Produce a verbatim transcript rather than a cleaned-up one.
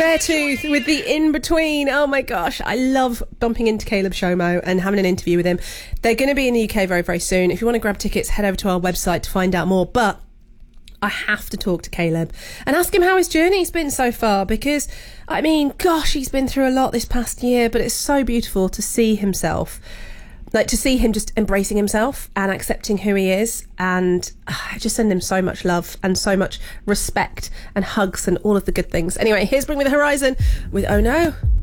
Beartooth with the in-between. Oh my gosh, I love bumping into Caleb Shomo and having an interview with him. They're going to be in the U K very, very soon. If you want to grab tickets, head over to our website to find out more. But I have to talk to Caleb and ask him how his journey's been so far, because, I mean, gosh, he's been through a lot this past year, but it's so beautiful to see himself, like to see him just embracing himself and accepting who he is. And uh, I just send him so much love and so much respect and hugs and all of the good things. Anyway, here's Bring Me the Horizon with Oh No.